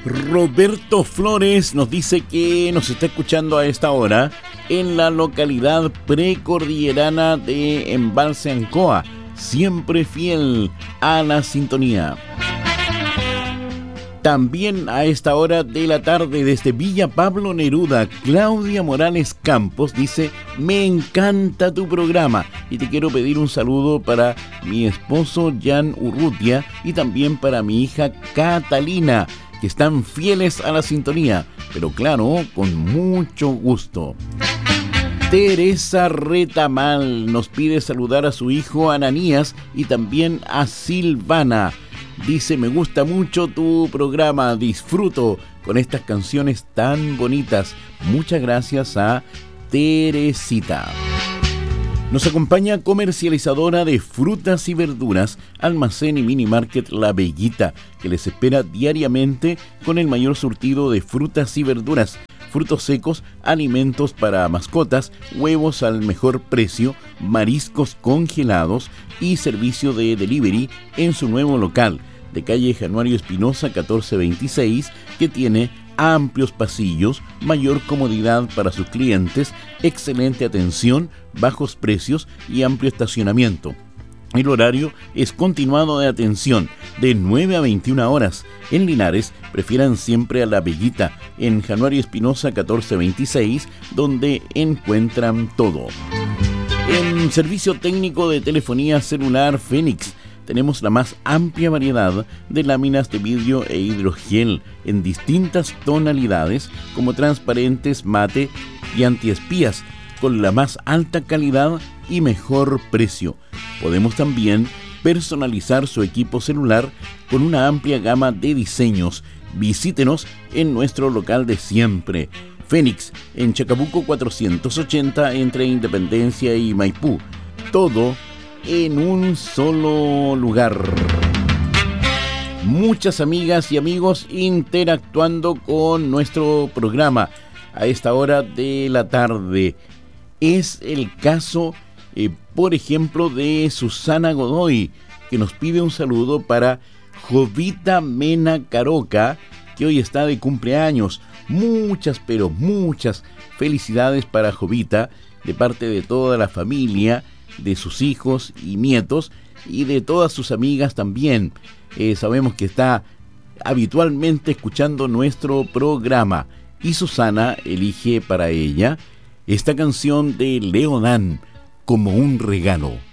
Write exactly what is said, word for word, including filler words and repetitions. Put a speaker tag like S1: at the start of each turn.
S1: Roberto Flores nos dice que nos está escuchando a esta hora en la localidad precordillerana de Embalse Ancoa, siempre fiel a la sintonía. También a esta hora de la tarde desde Villa Pablo Neruda, Claudia Morales Campos dice: me encanta tu programa y te quiero pedir un saludo para mi esposo Jan Urrutia y también para mi hija Catalina, que están fieles a la sintonía, pero claro, con mucho gusto. Teresa Retamal nos pide saludar a su hijo Ananías y también a Silvana. Dice: me gusta mucho tu programa, disfruto con estas canciones tan bonitas. Muchas gracias a Teresita. Nos acompaña comercializadora de frutas y verduras, Almacén y Mini Market La Bellita, que les espera diariamente con el mayor surtido de frutas y verduras, frutos secos, alimentos para mascotas, huevos al mejor precio, mariscos congelados y servicio de delivery en su nuevo local de calle Januario Espinosa catorce veintiséis, que tiene amplios pasillos, mayor comodidad para sus clientes, excelente atención, bajos precios y amplio estacionamiento. El horario es continuado de atención de nueve a veintiuna horas. En Linares prefieran siempre a La Bellita en Januario Espinosa catorce veintiséis, donde encuentran todo. En servicio técnico de telefonía celular Fénix tenemos la más amplia variedad de láminas de vidrio e hidrogel en distintas tonalidades como transparentes, mate y antiespías, con la más alta calidad y mejor precio. Podemos también personalizar su equipo celular con una amplia gama de diseños. Visítenos en nuestro local de siempre, Fénix, en Chacabuco cuatrocientos ochenta, entre Independencia y Maipú. Todo en un solo lugar. Muchas amigas y amigos interactuando con nuestro programa a esta hora de la tarde. Es el caso, eh, por ejemplo, de Susana Godoy, que nos pide un saludo para Jovita Mena Caroca, que hoy está de cumpleaños. Muchas, pero muchas felicidades para Jovita, de parte de toda la familia, de sus hijos y nietos y de todas sus amigas también. Eh, sabemos que está habitualmente escuchando nuestro programa y Susana elige para ella esta canción de Leodán, Como un regalo.